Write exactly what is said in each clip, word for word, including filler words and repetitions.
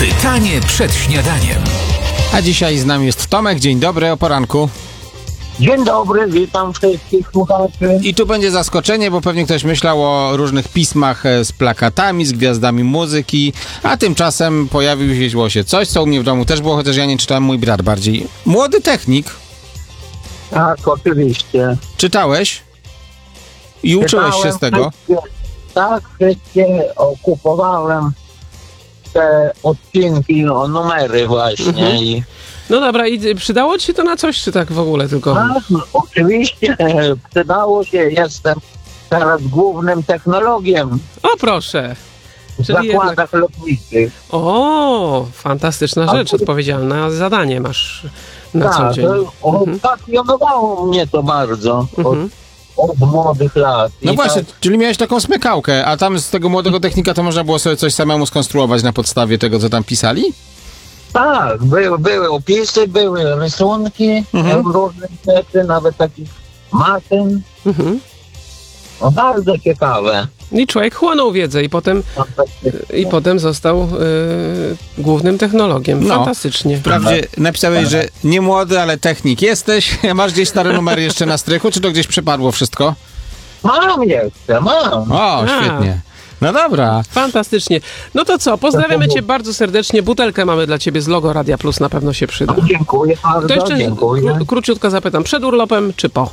Pytanie przed śniadaniem. A dzisiaj z nami jest Tomek. Dzień dobry, o poranku. Dzień dobry, witam wszystkich słuchaczy. I tu będzie zaskoczenie, bo pewnie ktoś myślał o różnych pismach z plakatami, z gwiazdami muzyki, a tymczasem pojawiło się coś, co u mnie w domu też było, chociaż ja nie czytałem, mój brat bardziej. Młody technik. Tak, oczywiście. Czytałeś? I uczyłeś się z tego? Wszystkie, tak, wszystkie okupowałem te odcinki, o numery właśnie. Mhm. I, No dobra, i przydało ci się to na coś, czy tak w ogóle tylko? tak, no, oczywiście przydało się, jestem teraz głównym technologiem O proszę! w Czyli zakładach lotniczych. O, fantastyczna A rzecz, ty- odpowiedzialna zadanie masz na co Tak, dzień. Mhm. pasjonowało mnie to bardzo od, Mhm. od młodych lat. No I właśnie, tak, czyli miałeś taką smykałkę, a tam z tego młodego technika to można było sobie coś samemu skonstruować na podstawie tego, co tam pisali? tak, były, były opisy, były rysunki, Mhm. różne rzeczy, nawet takich maszyn. Mhm. No, bardzo ciekawe. I człowiek chłonął wiedzę i potem, i potem został y, głównym technologiem. No. Fantastycznie. Wprawdzie napisałeś, że nie młody, ale technik jesteś. Masz gdzieś stare numery jeszcze na strychu, czy to gdzieś przepadło wszystko? Mam jeszcze, mam. O, A. świetnie. No dobra. Fantastycznie. No to co, pozdrawiamy cię bardzo serdecznie. Butelkę mamy dla ciebie z logo Radia Plus, na pewno się przyda. Dziękuję bardzo, To jeszcze dziękuję. kró- króciutko zapytam, przed urlopem czy po?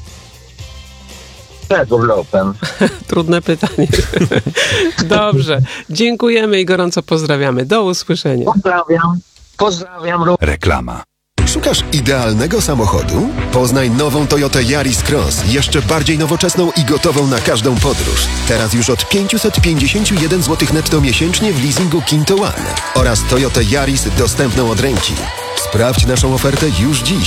Przed urlopem. Trudne pytanie. Dobrze. Dziękujemy i gorąco pozdrawiamy. Do usłyszenia. Pozdrawiam. Pozdrawiam. Reklama. Szukasz idealnego samochodu? Poznaj nową Toyotę Yaris Cross, jeszcze bardziej nowoczesną i gotową na każdą podróż. Teraz już od pięćset pięćdziesiąt jeden złotych netto miesięcznie w leasingu Kinto One oraz Toyotę Yaris dostępną od ręki. Sprawdź naszą ofertę już dziś.